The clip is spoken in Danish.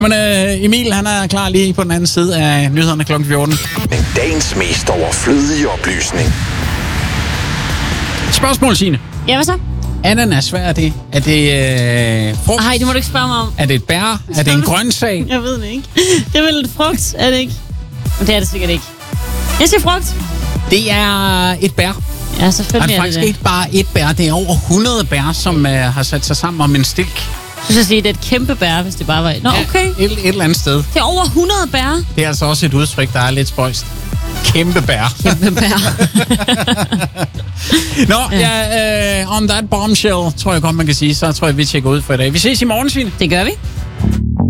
Men Emil, han er klar lige på den anden side af nyhederne kl. 14. Men dagens mest overflødige oplysning. Spørgsmål, Signe. Ja, hvad så? Ananas, hvad er det? Er det frugt? Ej, det må du ikke spørge mig om. Er det et bær? Er det en grøntsag? Jeg ved det ikke. Det er vel et frugt, er det ikke? Men det er det sikkert ikke. Jeg siger frugt. Det er et bær. Ja, selvfølgelig er er det faktisk det. ikke bare et bær. Det er over 100 bær, som har sat sig sammen om en stilk. Jeg skal sige, det er et kæmpe bær, hvis det bare var... Nå, okay. Et eller andet sted. Det er over 100 bær. Det er altså også et udtryk, der er lidt spøjst. Kæmpe bær. Kæmpe bær. Nå, ja, on that bombshell, tror jeg godt, man kan sige. Så tror jeg, vi tjekker ud for i dag. Vi ses i morgen, Signe. Det gør vi.